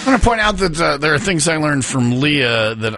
I want to point out that there are things I learned from Leah that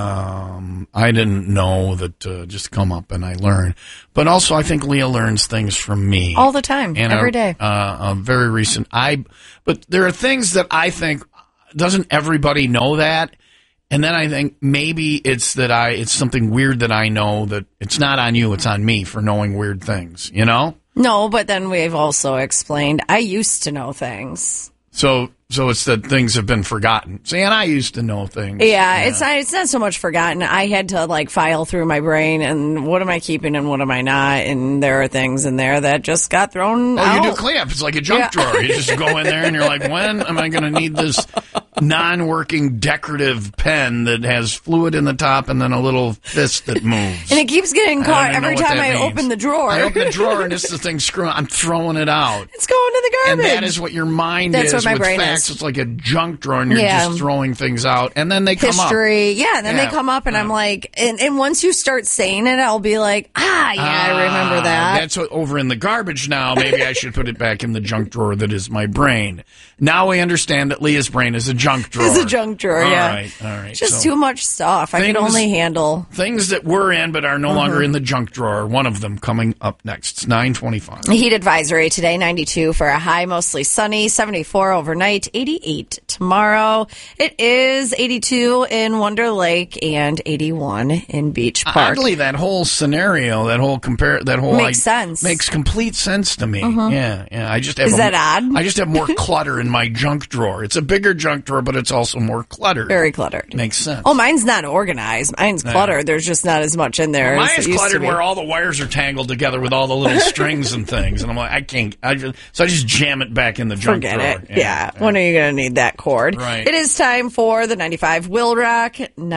I didn't know that just come up and I learn. But also, I think Leah learns things from me all the time, and every day. A very recent. But there are things that I think doesn't everybody know that, and then I think maybe it's that it's something weird that I know that it's not on you, it's on me for knowing weird things. You know? No, but then we've also explained I used to know things. So it's that things have been forgotten. See, and I used to know things. Yeah, it's not so much forgotten. I had to file through my brain and what am I keeping and what am I not? And there are things in there that just got thrown out. You do cleanup. It's like a junk drawer. You just go in there and you're like, when am I going to need this non-working decorative pen that has fluid in the top and then a little fist that moves? And it keeps getting caught every time I open the drawer. I open the drawer and it's the thing screwing. I'm throwing it out. It's going to the garbage. And that is what your mind is. That's what my brain facts. It's like a junk drawer and you're just throwing things out. And then they come up. Yeah, and then they come up and I'm like, and once you start saying it, I'll be like, I remember that. That's over in the garbage now. Maybe I should put it back in the junk drawer that is my brain. Now we understand that Leah's brain is a junk drawer. It's a junk drawer, all yeah. Right. Just too much stuff. I can only handle things that were in but are no longer in the junk drawer. One of them coming up next. It's 9:25. Heat advisory today, 92 for a high, mostly sunny, 74 overnight, 88 tomorrow. It is 82 in Wonder Lake and 81 in Beach Park. Oddly, that whole scenario, makes sense. Makes complete sense to me. Yeah. I just have Is that odd? I just have more clutter in my junk drawer. It's a bigger junk drawer, but it's also more cluttered. Very cluttered. Makes sense. Oh, mine's not organized. Mine's cluttered. There's just not as much in there. Mine is cluttered where all the wires are tangled together with all the little strings and things, and I'm like, I can't. I just jam it back in the junk drawer. Forget it. Yeah. When are you going to need that cord? Right. It is time for the 95 Will Rock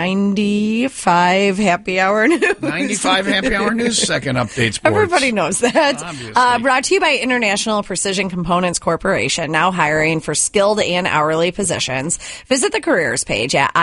95 Happy Hour News. 95 Happy Hour News. Second update sports. Everybody knows that. Obviously. Brought to you by International Precision Components Corporation. Now hiring for skilled and hourly positions. Visit the careers page at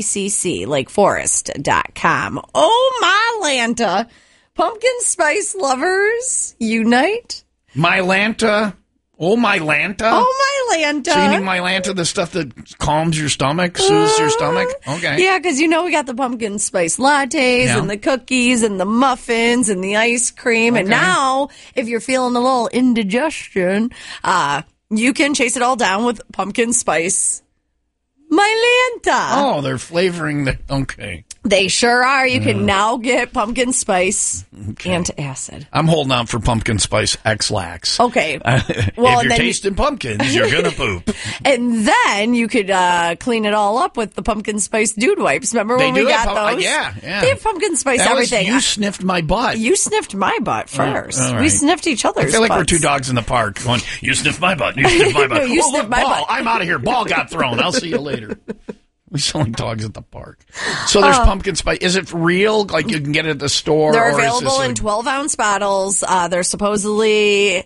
ipcclakeforest.com. Oh, my Lanta. Pumpkin spice lovers unite. Mylanta. Oh, Mylanta. Oh, Mylanta. So you need Mylanta, the stuff that calms your stomach, soothes your stomach? Okay. Yeah, because we got the pumpkin spice lattes and the cookies and the muffins and the ice cream. Okay. And now, if you're feeling a little indigestion, you can chase it all down with pumpkin spice Mylanta. Oh, they're flavoring the... Okay. They sure are. You can now get pumpkin spice antacid. I'm holding out for pumpkin spice X-Lax. Okay. If you're tasting pumpkins, you're going to poop. And then you could clean it all up with the pumpkin spice dude wipes. Remember when we got those? Yeah. They have pumpkin spice everything. You sniffed my butt. You sniffed my butt first. Right. We sniffed each other's butts. I feel like we're two dogs in the park going, you sniffed my butt, you sniffed my butt. No, you sniffed my butt. I'm out of here. Ball got thrown. I'll see you later. We selling dogs at the park. So there's pumpkin spice. Is it real? Like you can get it at the store? They're available in 12-ounce bottles. They supposedly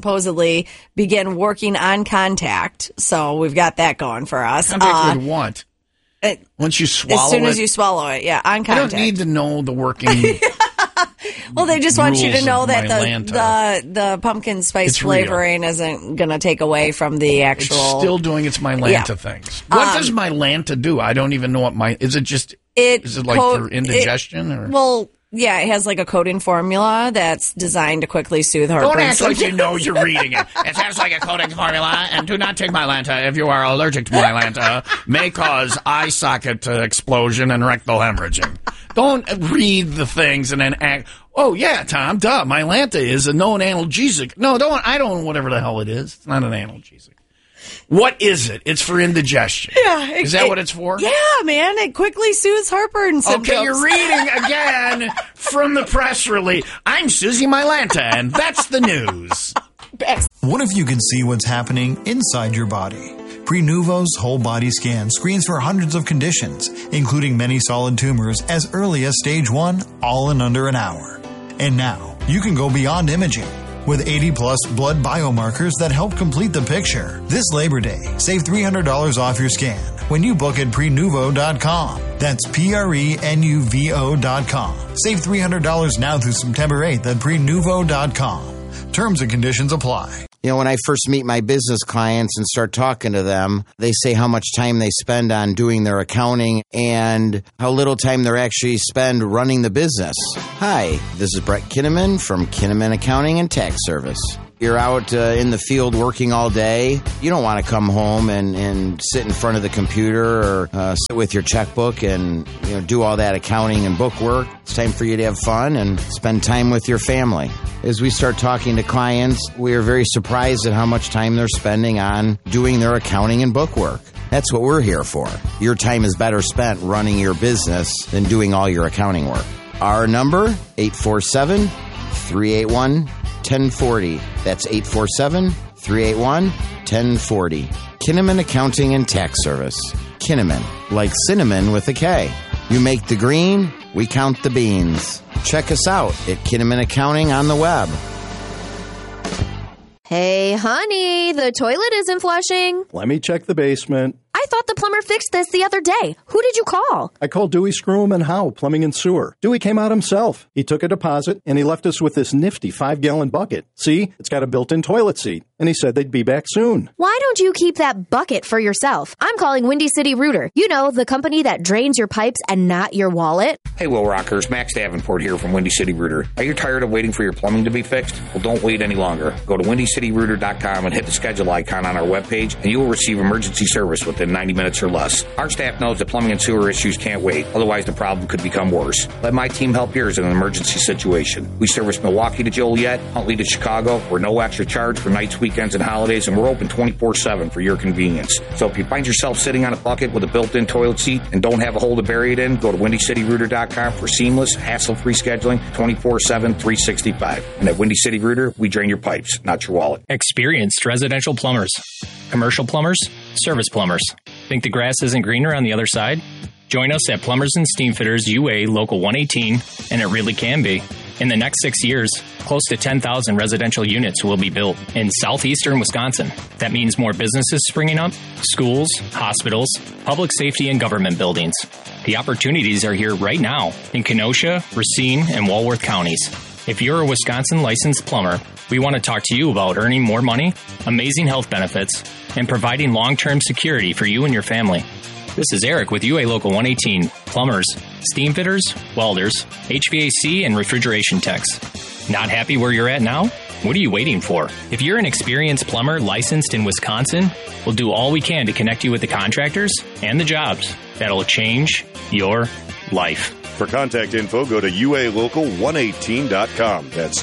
begin working on contact. So we've got that going for us. Contact with what? Once you swallow it? As soon as you swallow it, yeah, on contact. I don't need to know the working... Well, they just want you to know that the pumpkin spice flavoring isn't going to take away from the actual... It's still doing its Mylanta things. What does Mylanta do? I don't even know what Is it just... Is it like for indigestion? Or? Well... Yeah, it has like a coating formula that's designed to quickly soothe heartburn. Don't act like you know you're reading it. It has like a coating formula, and do not take Mylanta if you are allergic to Mylanta. May cause eye socket explosion and rectal hemorrhaging. Don't read the things and then act, oh yeah, Tom, duh, Mylanta is a known analgesic. No, I don't know whatever the hell it is. It's not an analgesic. What is it? It's for indigestion. Yeah. Is that what it's for? Yeah, man. It quickly soothes heartburn symptoms. Okay, you're reading again from the press release. I'm Susie Mylanta, and that's the news. Best. What if you could see what's happening inside your body? Prenuvo's whole body scan screens for hundreds of conditions, including many solid tumors as early as stage 1, all in under an hour. And now, you can go beyond imaging. With 80-plus blood biomarkers that help complete the picture. This Labor Day, save $300 off your scan when you book at Prenuvo.com. That's Prenuvo.com. Save $300 now through September 8th at Prenuvo.com. Terms and conditions apply. You know, when I first meet my business clients and start talking to them, they say how much time they spend on doing their accounting and how little time they actually spend running the business. Hi, this is Brett Kinnaman from Kinnaman Accounting and Tax Service. You're out in the field working all day. You don't want to come home and sit in front of the computer or sit with your checkbook and do all that accounting and book work. It's time for you to have fun and spend time with your family. As we start talking to clients, we are very surprised at how much time they're spending on doing their accounting and book work. That's what we're here for. Your time is better spent running your business than doing all your accounting work. Our number, 847-381-1040. That's 847-381-1040. Kinnaman Accounting and Tax Service. Kinnaman, like cinnamon with a K. You make the green, we count the beans. Check us out at Kinnaman Accounting on the web. Hey, honey, the toilet isn't flushing. Let me check the basement. I thought the plumber fixed this the other day. Who did you call? I called Dewey Screw and Howe, Plumbing and Sewer. Dewey came out himself. He took a deposit, and he left us with this nifty 5-gallon bucket. See, it's got a built-in toilet seat. And he said they'd be back soon. Why don't you keep that bucket for yourself? I'm calling Windy City Rooter. You know, the company that drains your pipes and not your wallet. Hey, Will Rockers. Max Davenport here from Windy City Rooter. Are you tired of waiting for your plumbing to be fixed? Well, don't wait any longer. Go to windycityrooter.com and hit the schedule icon on our webpage, and you will receive emergency service within 90 minutes or less. Our staff knows that plumbing and sewer issues can't wait. Otherwise, the problem could become worse. Let my team help yours in an emergency situation. We service Milwaukee to Joliet, Huntley to Chicago. We're no extra charge for nights, weekends, and holidays, and we're open 24/7 for your convenience. So if you find yourself sitting on a bucket with a built-in toilet seat and don't have a hole to bury it in, go to windycityrooter.com for seamless, hassle-free scheduling 24/7, 365. And at Windy City Rooter, we drain your pipes, not your wallet. Experienced residential plumbers, commercial plumbers, service plumbers. Think the grass isn't greener on the other side? Join us at Plumbers and Steamfitters UA Local 118, and it really can be. In the next 6 years, close to 10,000 residential units will be built in southeastern Wisconsin. That means more businesses springing up, schools, hospitals, public safety, and government buildings. The opportunities are here right now in Kenosha, Racine, and Walworth counties. If you're a Wisconsin licensed plumber, we want to talk to you about earning more money, amazing health benefits, and providing long-term security for you and your family. This is Eric with UA Local 118, plumbers, steam fitters, welders, HVAC, and refrigeration techs. Not happy where you're at now? What are you waiting for? If you're an experienced plumber licensed in Wisconsin, we'll do all we can to connect you with the contractors and the jobs that'll change your life. For contact info, go to ualocal118.com. That's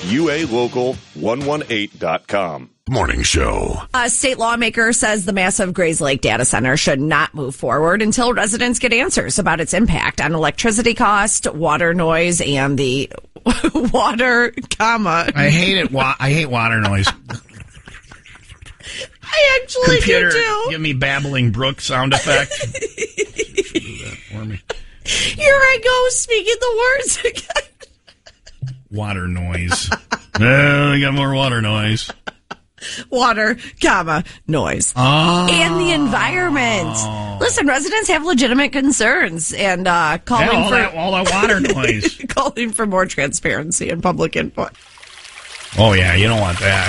ualocal118.com. Morning Show. A state lawmaker says the massive Grays Lake data center should not move forward until residents get answers about its impact on electricity cost, water noise, and the water, I hate it. I hate water noise. I actually Computer, do too. give me babbling brook sound effect. Do that for me. Here I go, speaking the words again. Water noise. I got more water noise. Water, noise. Oh. And the environment. Listen, residents have legitimate concerns and calling all that water noise. calling for more transparency and public input. Oh, yeah, you don't want that.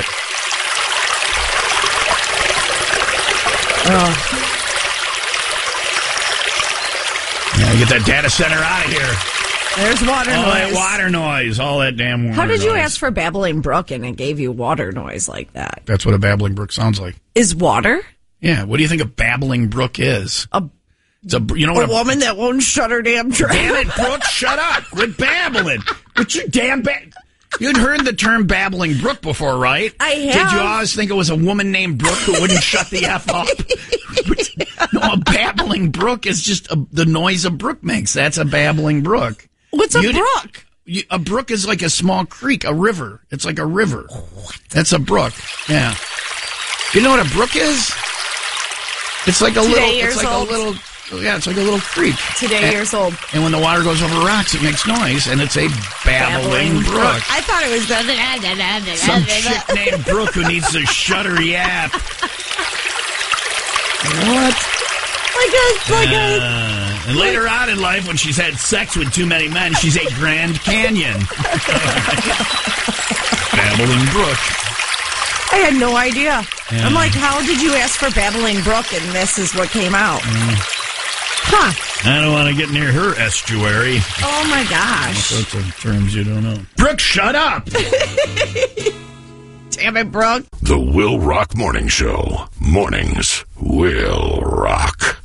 Yeah, get that data center out of here. There's water noise. All that water noise. All that damn water noise. How did you ask for babbling brook and it gave you water noise like that? That's what a babbling brook sounds like. Is water? Yeah. What do you think a babbling brook is? It's a woman that won't shut her damn trap. Damn it, Brooke, shut up. Quit babbling. But you damn You'd heard the term babbling brook before, right? I have. Did you always think it was a woman named Brooke who wouldn't shut the F up? No, a babbling brook is just the noise a brook makes. That's a babbling brook. What's a brook? A brook is like a small creek, a river. It's like a river. What? That's a brook. Yeah. You know what a brook is? It's like a it's like a little creek. Today years old. And when the water goes over rocks, it makes noise, and it's a babbling brook. I thought it was some chick named Brooke who needs to shut her yap. What? And later on in life, when she's had sex with too many men, she's a Grand Canyon. Babbling brook. I had no idea. Yeah. I'm like, how did you ask for Babbling Brook and this is what came out? Huh. I don't want to get near her estuary. Oh, my gosh. All sorts of terms you don't know. Brooke, shut up! Damn it, Brooke. The Will Rock Morning Show. Mornings will rock.